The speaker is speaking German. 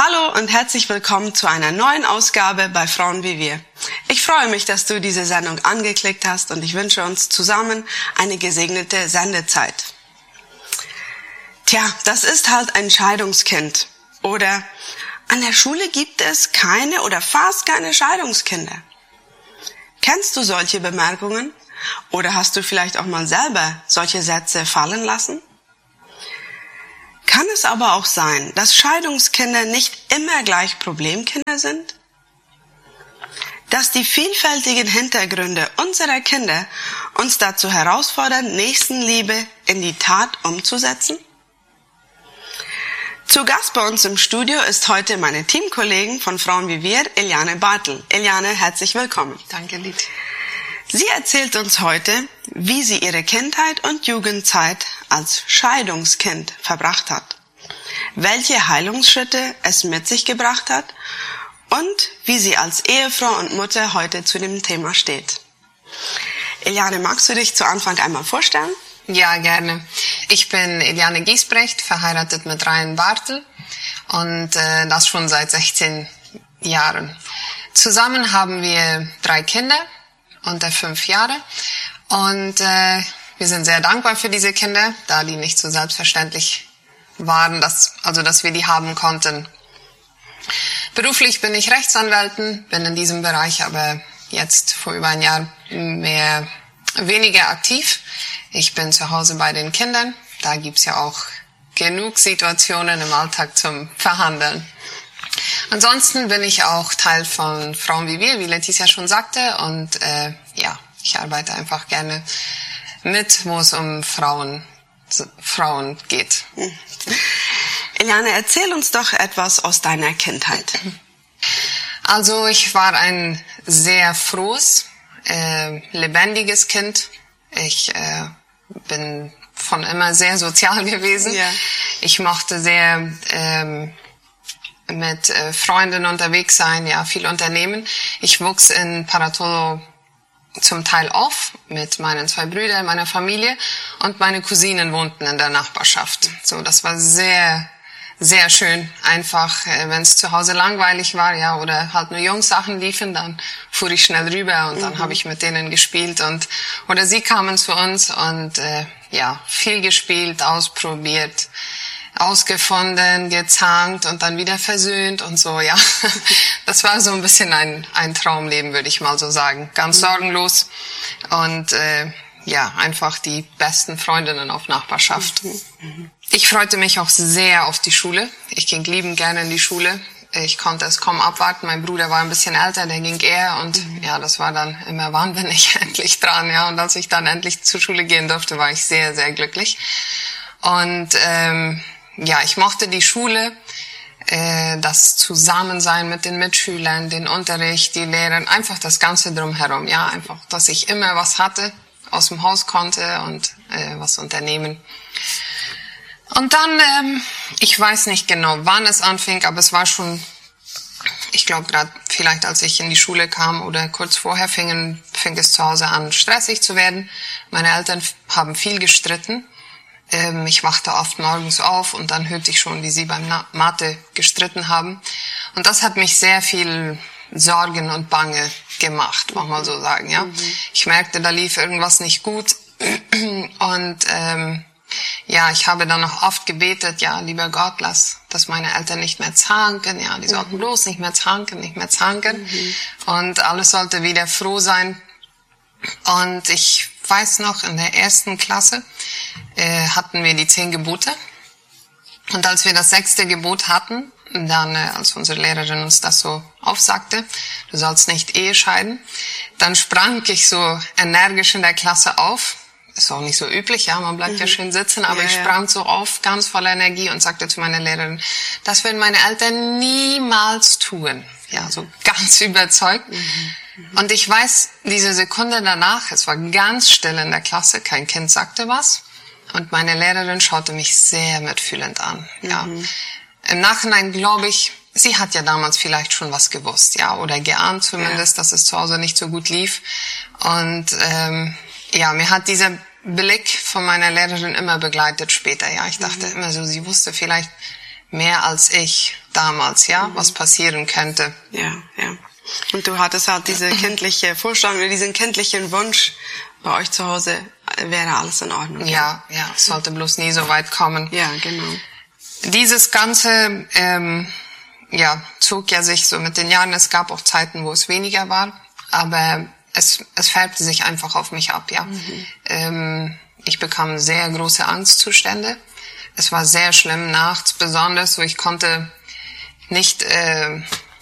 Hallo und herzlich willkommen zu einer neuen Ausgabe bei Frauen wie wir. Ich freue mich, dass du diese Sendung angeklickt hast und ich wünsche uns zusammen eine gesegnete Sendezeit. Tja, das ist halt ein Scheidungskind. Oder an der Schule gibt es keine oder fast keine Scheidungskinder. Kennst du solche Bemerkungen? Oder hast du vielleicht auch mal selber solche Sätze fallen lassen? Kann es aber auch sein, dass Scheidungskinder nicht immer gleich Problemkinder sind? Dass die vielfältigen Hintergründe unserer Kinder uns dazu herausfordern, Nächstenliebe in die Tat umzusetzen? Zu Gast bei uns im Studio ist heute meine Teamkollegin von Frauen wie wir, Eliane Bartel. Eliane, herzlich willkommen. Danke, Lied. Sie erzählt uns heute, wie sie ihre Kindheit und Jugendzeit als Scheidungskind verbracht hat, welche Heilungsschritte es mit sich gebracht hat und wie sie als Ehefrau und Mutter heute zu dem Thema steht. Eliane, magst du dich zu Anfang einmal vorstellen? Ja, gerne. Ich bin Eliane Giesbrecht, verheiratet mit Ryan Bartel und das schon seit 16 Jahren. Zusammen haben wir 3 Kinder unter 5 Jahre und wir sind sehr dankbar für diese Kinder, da die nicht so selbstverständlich waren, dass wir die haben konnten. Beruflich bin ich Rechtsanwältin, bin in diesem Bereich aber jetzt vor über ein Jahr weniger aktiv. Ich bin zu Hause bei den Kindern, da gibt's ja auch genug Situationen im Alltag zum Verhandeln. Ansonsten bin ich auch Teil von Frauen wie wir, wie Leticia schon sagte, und ich arbeite einfach gerne mit, wo es um Frauen geht. Eliane, erzähl uns doch etwas aus deiner Kindheit. Also ich war ein sehr frohes, lebendiges Kind. Ich bin von immer sehr sozial gewesen. Ja. Ich mochte sehr mit Freunden unterwegs sein, ja, viel unternehmen. Ich wuchs in Paratolo zum Teil auf mit meinen 2 Brüdern, meiner Familie, und meine Cousinen wohnten in der Nachbarschaft. So, das war sehr, sehr schön. Einfach, wenn es zu Hause langweilig war, ja, oder halt nur Jungssachen liefen, dann fuhr ich schnell rüber und dann habe ich mit denen gespielt oder sie kamen zu uns und viel gespielt, ausprobiert, ausgefunden, gezankt und dann wieder versöhnt und so, ja. Das war so ein bisschen ein Traumleben, würde ich mal so sagen. Ganz sorgenlos und einfach die besten Freundinnen auf Nachbarschaft. Ich freute mich auch sehr auf die Schule. Ich ging liebend gerne in die Schule. Ich konnte es kaum abwarten. Mein Bruder war ein bisschen älter, der ging eher und das war dann immer, wann bin ich endlich dran, ja. Und als ich dann endlich zur Schule gehen durfte, war ich sehr, sehr glücklich. Und ich mochte die Schule, das Zusammensein mit den Mitschülern, den Unterricht, die Lehrer, einfach das Ganze drumherum, ja, einfach, dass ich immer was hatte, aus dem Haus konnte und was unternehmen. Und dann, ich weiß nicht genau, wann es anfing, aber es war schon, ich glaube gerade vielleicht als ich in die Schule kam oder kurz vorher fing es zu Hause an, stressig zu werden. Meine Eltern haben viel gestritten. Ich wachte oft morgens auf und dann hörte ich schon, wie sie beim Mathe gestritten haben. Und das hat mich sehr viel Sorgen und Bange gemacht, mag man so sagen, ja. Ich merkte, da lief irgendwas nicht gut. Und ich habe dann auch oft gebetet, ja, lieber Gott, lass, dass meine Eltern nicht mehr zanken, ja, die sollten bloß nicht mehr zanken. Und alles sollte wieder froh sein. Und ich weiß noch, in der 1. Klasse hatten wir die 10 Gebote. Und als wir das 6. Gebot hatten, dann, als unsere Lehrerin uns das so aufsagte, du sollst nicht Ehe scheiden, dann sprang ich so energisch in der Klasse auf. Ist auch nicht so üblich, ja, man bleibt ja schön sitzen, aber ich sprang so auf, ganz voller Energie und sagte zu meiner Lehrerin, das würden meine Eltern niemals tun. Ja, so ganz überzeugt. Und ich weiß, diese Sekunde danach, es war ganz still in der Klasse, kein Kind sagte was. Und meine Lehrerin schaute mich sehr mitfühlend an, ja. Im Nachhinein glaube ich, sie hat ja damals vielleicht schon was gewusst, ja, oder geahnt zumindest, dass es zu Hause nicht so gut lief. Und mir hat dieser Blick von meiner Lehrerin immer begleitet später, ja. Ich dachte immer so, sie wusste vielleicht mehr als ich damals, ja, was passieren könnte. Ja, ja. Und du hattest halt diese kindliche Vorstellung, oder diesen kindlichen Wunsch, bei euch zu Hause wäre alles in Ordnung. Ja, ja, es sollte bloß nie so weit kommen. Ja, genau. Dieses Ganze, zog ja sich so mit den Jahren. Es gab auch Zeiten, wo es weniger war, aber es färbte sich einfach auf mich ab, ja. Ich bekam sehr große Angstzustände. Es war sehr schlimm nachts, besonders, so ich konnte nicht